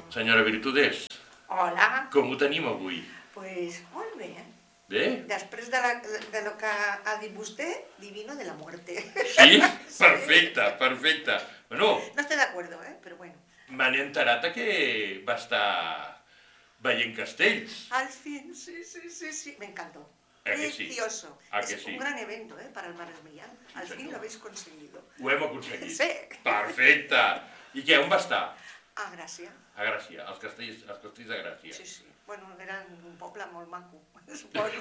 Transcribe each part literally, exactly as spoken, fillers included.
Senyora Virtudés, Hola. com ho tenim avui? Pues molt bé. Bé? Després de, la, de lo que ha dit vostè, divino de la muerte. Sí? Perfecte, perfecte. Bueno, No estoy de acuerdo, ¿eh? Pero bueno. m'han enterat que va estar veient castells. Al fin, sí, sí, sí, sí. Me encantó. ¿A que sí? Precioso. ¿A Es que sí? un gran evento, ¿eh? Para el Mares Millán. Al Sí, fin senyor. lo habéis conseguido. Ho hem aconseguit. Sí. Perfecte. I què, on va estar? A Gràcia. A Gràcia, als castells, als castells de Gràcia. Sí, sí. Bueno, eren un poble molt maco, suposo.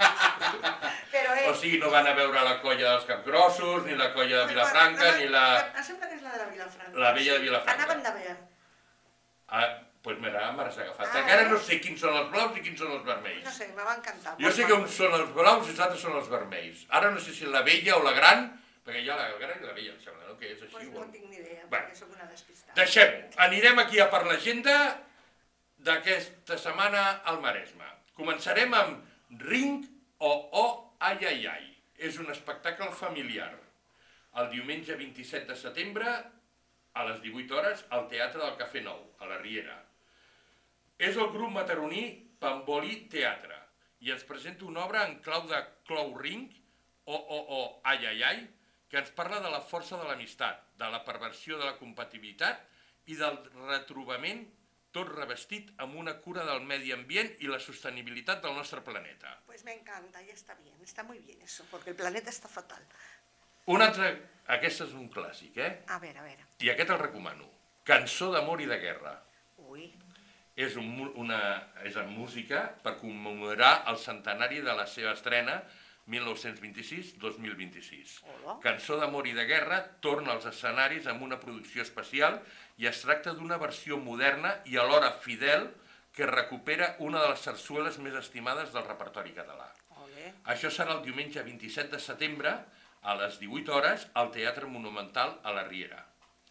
Però, eh... O sigui, no van a veure la colla dels Capgrossos, ni la colla de Vilafranca, ni la... Em sembla que és la de la Vilafranca. La vella de Vilafranca. Anaven de ver. Ah, doncs mira, m'has agafat. Ah, Encara eh? no sé quins són els blaus i quins són els vermells. No sé, me va encantar. Jo sé que uns són els blaus i els altres són els vermells. Ara no sé si la vella o la gran, perquè hi ha la gran i la vella, em sembla, no? Que és així. Pues o... no tinc ni idea, Bueno. perquè sóc una despistada. Deixem-ho. Anirem aquí a per l'agenda d'aquesta setmana al Maresme. Començarem amb Ring o O Ai Ai Ai. És un espectacle familiar. El diumenge vint-i-set de setembre, a les divuit hores, al Teatre del Cafè Nou, a la Riera. És el grup mataroní Pambolí Teatre i ens presenta una obra en clau de Clow Ring, o O O Ai Ai Ai, que ens parla de la força de l'amistat, de la perversió de la compatibilitat i del retrobament, tot revestit amb una cura del medi ambient i la sostenibilitat del nostre planeta. Pues me encanta, ya está bien, está muy bien eso, porque el planeta está fatal. Un altre, aquest és un clàssic, eh? A ver, a ver. I aquest el recomano. Cançó d'amor i de guerra. Uy, És, un, mu- una, és en música per commemorar el centenari de la seva estrena mil nou-cents vint-i-sis dos mil vint-i-sis. Hola. Cançó d'amor i de guerra torna als escenaris amb una producció especial i es tracta d'una versió moderna i alhora fidel que recupera una de les sarsueles més estimades del repertori català. ole. Això serà el diumenge vint-i-set de setembre a les divuit hores al Teatre Monumental a la Riera.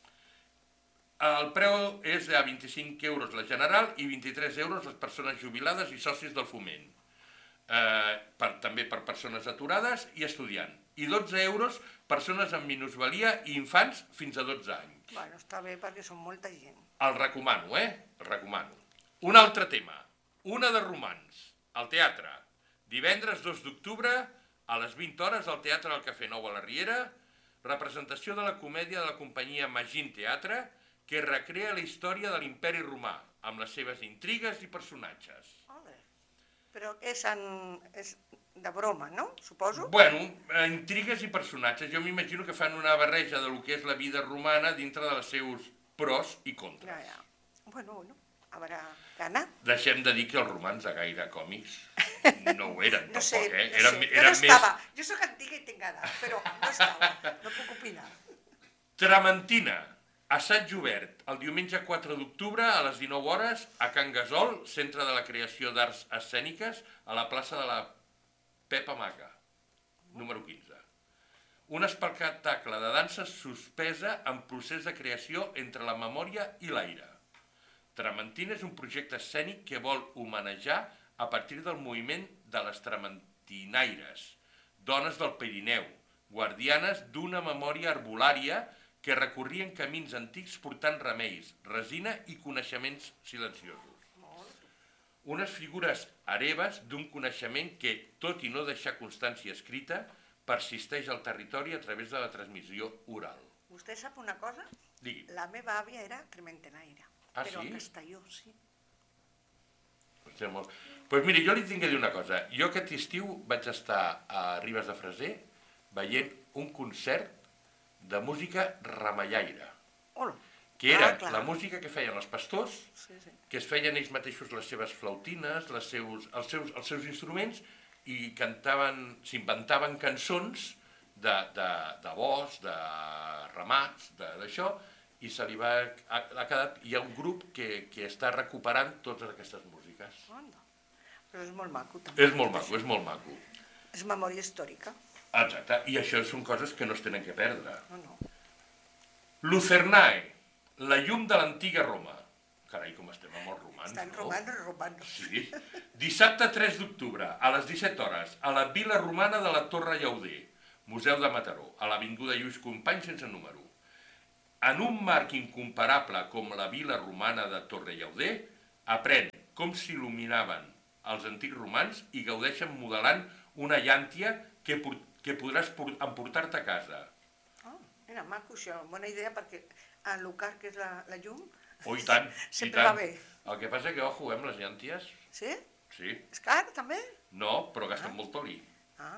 El preu és de vint-i-cinc euros la general i vint-i-tres euros les persones jubilades i socis del foment. Eh, per, també per persones aturades i estudiant. I dotze euros persones amb minusvalia i infants fins a dotze anys. Bueno, està bé perquè són molta gent. El recomano, eh? El recomano. Un altre tema. Una de romans. Al teatre. Divendres dos d'octubre a les vint hores al Teatre del Cafè Nou a la Riera. Representació de la comèdia de la companyia Magin Teatre que recrea la història de l'imperi romà amb les seves intrigues i personatges. Ole. Però és, en, és de broma, no? Suposo? Bueno, eh, intrigues i personatges. Jo m'imagino que fan una barreja de lo que és la vida romana dintre dels seus pros i contres. Ja, ja. Bueno, bueno, habrá que anar. Deixem de dir que els romans de gaire còmics no ho eren, No tampoc, sé, eh? no Eren, sé. Jo eren no més... estava. Jo sóc antiga i tinc edat, però no estava. No puc opinar. Tramentina, assaig obert, el diumenge quatre d'octubre a les dinou hores a Can Gasol, Centre de la Creació d'Arts Escèniques, a la plaça de la Pepa Maca, número quinze. Un espectacle de dansa suspesa en procés de creació entre la memòria i l'aire. Tramentina és un projecte escènic que vol homenajar a partir del moviment de les tramentinaires, dones del Pirineu, guardianes d'una memòria arbolària que recorrien camins antics portant remeis, resina i coneixements silenciosos. Unes figures hereves d'un coneixement que, tot i no deixar constància escrita, persisteix al territori a través de la transmissió oral. Vostè sap una cosa? Digui. La meva àvia era trementenaire. Ah, però sí? a Castelló, sí. Doncs pues miri, jo li tinc que dir una cosa. Jo aquest estiu vaig estar a Ribes de Freser veient un concert de música ramallaire, Hola. que era Ah, clar. la música que feien els pastors, Sí, sí. que es feien ells mateixos les seves flautines, les seus, els, seus, els seus instruments, i cantaven, s'inventaven cançons de, de, de bosc, de ramats, d'això, i se li va, ha, ha quedat, hi ha un grup que, que està recuperant totes aquestes músiques. Anda. Però és molt maco, també. És molt maco, és molt maco. És memòria històrica. Exacte, i això són coses que no es tenen que perdre. No, no. Lucernae, la llum de l'antiga Roma. Carai, com estem amb els romans, Estan no? robant, robant. Sí. Dissabte tres d'octubre, a les disset hores, a la Vila Romana de la Torre Llauder, Museu de Mataró, a l'Avinguda Lluís Companys sense número. En un marc incomparable com la vila romana de Torrellauder, aprèn com s'il·luminaven els antics romans i gaudeixen modelant una llàntia que, que podràs emportar-te a casa. Oh, era maco això, bona idea, perquè en el car que és la, la llum, oh, i tant, sempre i tant. va bé. El que passa que, ojo, amb les llànties... Sí? Sí. És car, també? No, però gasten ah. molt oli. Ah.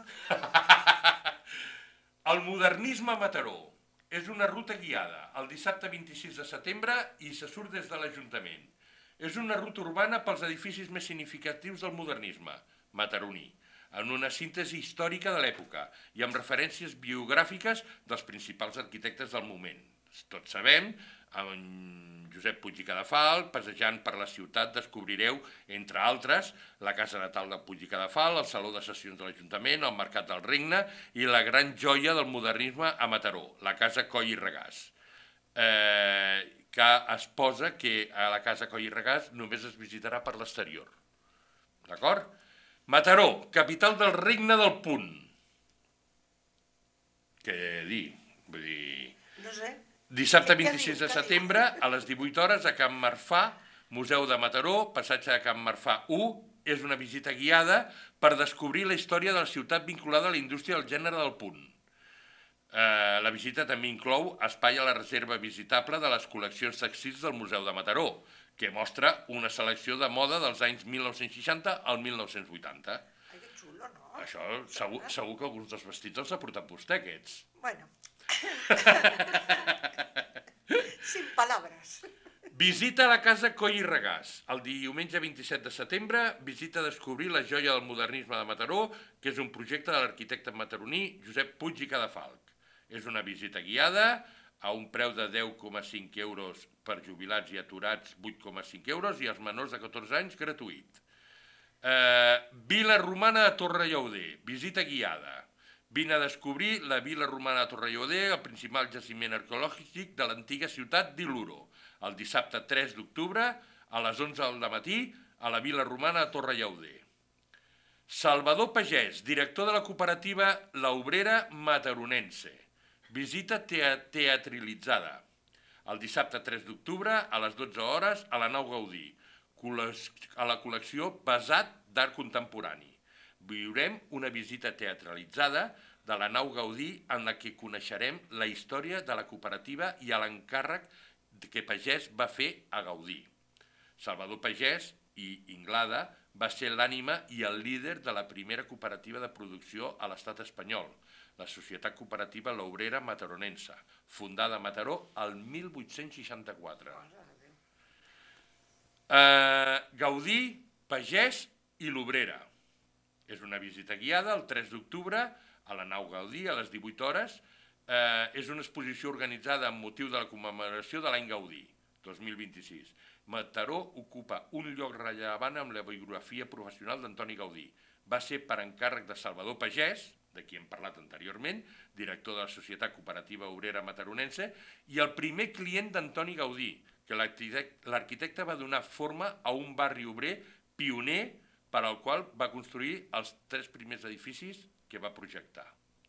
El modernisme a Mataró. És una ruta guiada el dissabte vint-i-sis de setembre i se surt des de l'Ajuntament. És una ruta urbana pels edificis més significatius del modernisme, mataroní, en una síntesi històrica de l'època i amb referències biogràfiques dels principals arquitectes del moment. Tots sabem, amb Josep Puig i Cadafal, passejant per la ciutat descobrireu, entre altres, la casa natal de Puig i Cadafal, el saló de sessions de l'Ajuntament, el Mercat del Regne i la gran joia del modernisme a Mataró, la casa Coll i Regàs, eh, que es posa que a la casa Coll i Regàs només es visitarà per l'exterior. D'acord? Mataró, capital del Regne del Punt. Què dir? Vull dir... No sé. Dissabte vint-i-sis de setembre, a les divuit hores, a Can Marfà, Museu de Mataró, passatge de Can Marfà u, és una visita guiada per descobrir la història de la ciutat vinculada a la indústria del gènere del punt. Eh, la visita també inclou espai a la reserva visitable de les col·leccions tèxtils del Museu de Mataró, que mostra una selecció de moda dels anys mil nou-cents seixanta al mil nou-cents vuitanta. Ai, que xulo, no? Això segur, segur que alguns dels vestits els ha portat vostè, aquests. Bueno... Sin palabras. Visita a la casa Coll i Regàs. El diumenge vint-i-set de setembre, visita a descobrir la joia del modernisme de Mataró, que és un projecte de l'arquitecte mataroní Josep Puig i Cadafalch. És una visita guiada a un preu de deu coma cinc euros per jubilats i aturats, vuit coma cinc euros, i als menors de catorze anys, gratuït. Eh, Vila Romana de Torrellauder, visita guiada. Vine a descobrir la Vila Romana de Torrellauder, el principal jaciment arqueològic de l'antiga ciutat d'Iluro, el dissabte tres d'octubre, a les onze del matí, a la Vila Romana de Torrellauder. Salvador Pagès, director de la cooperativa La Obrera Mataronense. Visita teatralitzada. El dissabte tres d'octubre, a les dotze hores, a la Nau Gaudí, a la col·lecció Basat d'Art Contemporani. Viurem una visita teatralitzada de la Nau Gaudí en la que coneixerem la història de la cooperativa i l'encàrrec que Pagès va fer a Gaudí. Salvador Pagès i Inglada va ser l'ànima i el líder de la primera cooperativa de producció a l'estat espanyol, la Societat Cooperativa La Obrera Mataronense, fundada a Mataró el mil vuit-cents seixanta-quatre. Eh, Gaudí, Pagès i l'Obrera. És una visita guiada el tres d'octubre a la Nau Gaudí a les divuit hores. Eh, és una exposició organitzada amb motiu de la commemoració de l'any Gaudí, dos mil vint-i-sis. Mataró ocupa un lloc rellevant amb la biografia professional d'Antoni Gaudí. Va ser per encàrrec de Salvador Pagès, de qui hem parlat anteriorment, director de la Societat Cooperativa Obrera Mataronense, i el primer client d'Antoni Gaudí, que l'arquitecte va donar forma a un barri obrer pioner per al qual va construir els tres primers edificis que va projectar.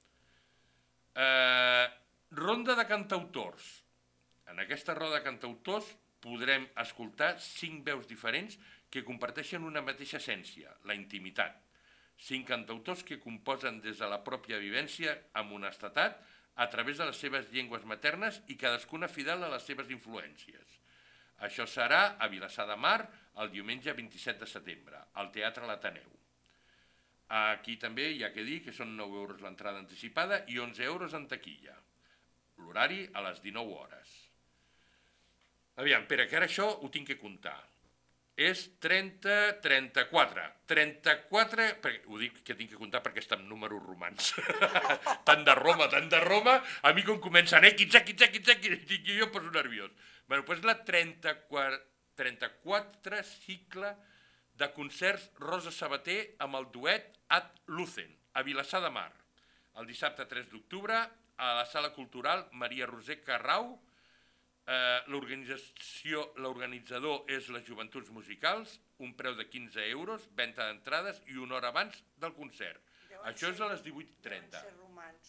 Eh, ronda de cantautors. En aquesta roda de cantautors podrem escoltar cinc veus diferents que comparteixen una mateixa essència, la intimitat. Cinc cantautors que composen des de la pròpia vivència amb honestedat a través de les seves llengües maternes i cadascuna fidel a les seves influències. Això serà a Vilassar de Mar el diumenge vint-i-set de setembre, al Teatre L'Ateneu. Aquí també hi ha que dir que són nou euros l'entrada anticipada i onze euros en taquilla. L'horari a les dinou hores. Aviam, Pere, que ara això ho tinc que comptar. És trenta, trenta-quatre. trenta-quatre, ho dic que tinc que comptar perquè està en números romans. Tant de Roma, tant de Roma, a mi com comencen, eh, quinze, quinze, quinze, quinze, i jo poso nerviós. Bé, doncs la trenta-quatre, trenta-quatre cicle de concerts Rosa Sabater amb el duet Ad Lucem, a Vilassar de Mar, el dissabte tres d'octubre, a la Sala Cultural Maria Roser Carrau. Eh, L'organitzador és les Joventuts Musicals, un preu de quinze euros, venda d'entrades i una hora abans del concert. Deuen Això és a les divuit trenta. Deuen ser romans, perquè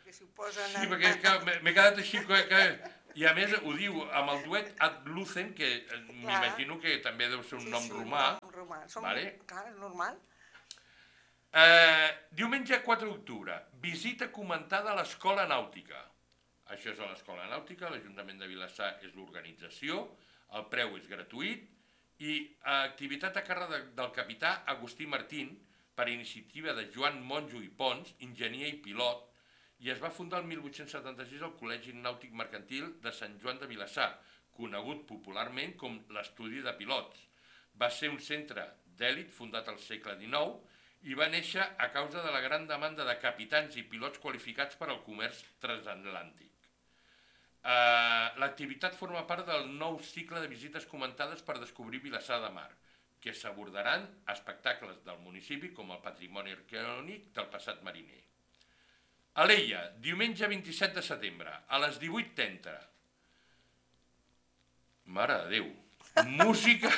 que s'ho posen... Sí, en- perquè que, m'he m'he quedat així... Que, que... I a més ho diu amb el duet Ad Lucem, que eh, m'imagino que també deu ser un Sí, nom sí, romà. nom romà. Som... Vale. Clar, és normal. Eh, diumenge quatre d'octubre, visita comentada a l'Escola Nàutica. Això és a l'Escola Nàutica, l'Ajuntament de Vilassar és l'organització, el preu és gratuït i activitat a càrrec del capità Agustí Martín per iniciativa de Joan Monjo i Pons, enginyer i pilot, i es va fundar el mil vuit-cents setanta-sis al Col·legi Nàutic Mercantil de Sant Joan de Vilassar, conegut popularment com l'Estudi de Pilots. Va ser un centre d'èlit fundat al segle dinou i va néixer a causa de la gran demanda de capitans i pilots qualificats per al comerç transatlàntic. Uh, L'activitat forma part del nou cicle de visites comentades per descobrir Vilassar de Mar, que s'abordaran espectacles del municipi com el patrimoni arqueològic del passat mariner. Alella, diumenge vint-i-set de setembre, a les divuit trenta. Mare de Déu. Música...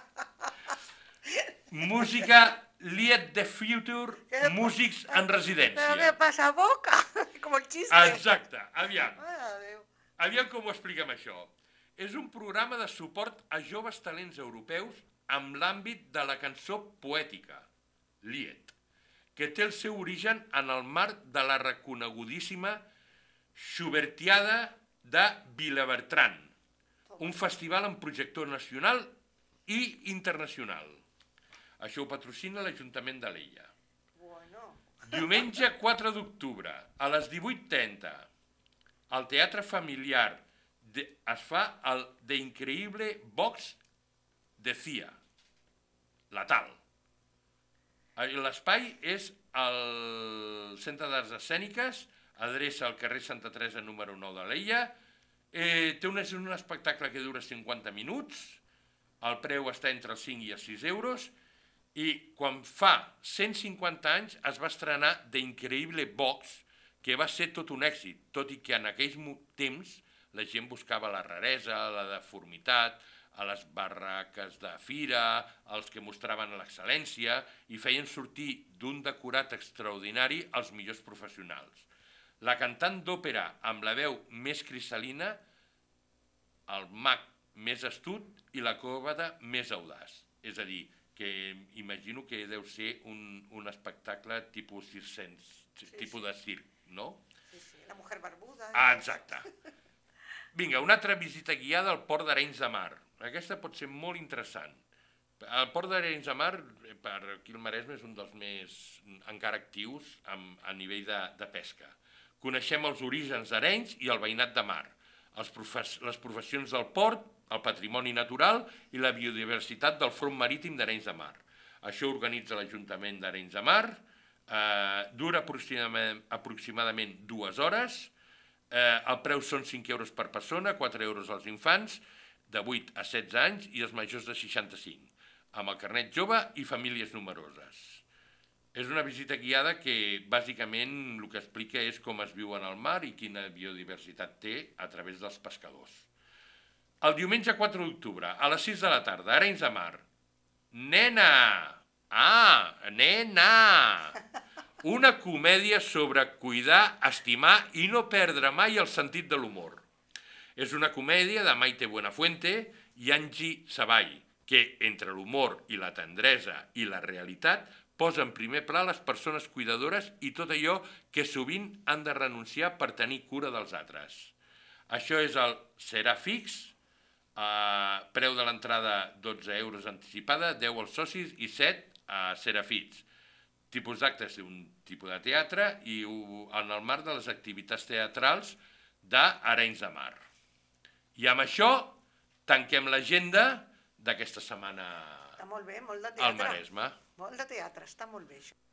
Música Lied the Future, músics en residència. Però què passa a boca? Com el xiste. Exacte, aviam. Mare de Déu. Aviam com ho expliquem això. És un programa de suport a joves talents europeus amb l'àmbit de la cançó poètica, Lied, que té el seu origen en el marc de la reconegudíssima Schubertiada de Vilabertran, un festival amb projector nacional i internacional. Això ho patrocina l'Ajuntament d'Alella. Bueno. Diumenge quatre d'octubre, a les divuit trenta, al Teatre Familiar de, es fa el The Increïble Box de Cia, la tal. L'espai és al Centre d'Arts Escèniques, adreça al carrer Santa Teresa número nou d'Alella. Eh, té un, un espectacle que dura cinquanta minuts, el preu està entre els cinc i els sis euros, i quan fa cent cinquanta anys es va estrenar The Increïble Box, que va ser tot un èxit, tot i que en aquells temps la gent buscava la raresa, la deformitat, a les barraques de fira, els que mostraven l'excel·lència i feien sortir d'un decorat extraordinari els millors professionals. La cantant d'òpera amb la veu més cristal·lina, el mag més astut i l'acròbata més audaç. És a dir, que imagino que deu ser un, un espectacle tipus circenç, sí, tipus sí. de circ, no? Sí, sí, la mujer barbuda. Ah, exacte. Vinga, una altra visita guiada al port d'Arenys de Mar. Aquesta pot ser molt interessant. El port d'Arenys de Mar, per aquí al Maresme, és un dels més encara actius amb, a nivell de, de pesca. Coneixem els orígens d'Arenys i el veïnat de mar, els profes, les professions del port, el patrimoni natural i la biodiversitat del front marítim d'Arenys de Mar. Això organitza l'Ajuntament d'Arenys de Mar, eh, dura aproximadament, aproximadament dues hores, eh, el preu són cinc euros per persona, quatre euros als infants, de vuit a setze anys i els majors de seixanta-cinc, amb el carnet jove i famílies numeroses. És una visita guiada que bàsicament el que explica és com es viu en el mar i quina biodiversitat té a través dels pescadors. El diumenge quatre d'octubre, a les sis de la tarda, Arenys de Mar. Nena! Ah, nena! Una comèdia sobre cuidar, estimar i no perdre mai el sentit de l'humor. És una comèdia de Maite Buenafuente i Angie Savall, que entre l'humor i la tendresa i la realitat posa en primer pla les persones cuidadores i tot allò que sovint han de renunciar per tenir cura dels altres. Això és el Serà Fix, Uh, preu de l'entrada dotze euros anticipada, deu als socis i set a Serafits. Tipus d'actes d'un tipus de teatre i en el marc de les activitats teatrals d'Arenys de Mar. I amb això tanquem l'agenda d'aquesta setmana Està molt bé, molt de al teatre. Maresme. Molt de teatre, està molt bé això.